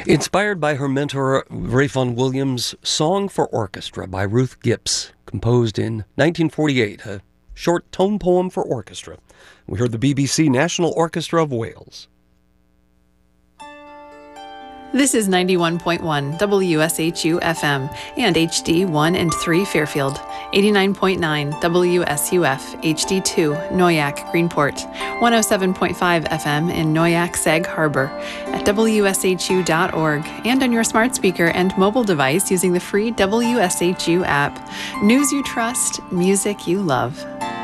Inspired by her mentor, Rayfon Williams' Song for Orchestra by Ruth Gipps, composed in 1948, a short tone poem for orchestra. We heard the BBC National Orchestra of Wales. This is 91.1 WSHU FM and HD 1 and 3 Fairfield, 89.9 WSUF HD2 Noyak Greenport, 107.5 FM in Noyak Sag Harbor, at WSHU.org, and on your smart speaker and mobile device using the free WSHU app. News you trust, music you love.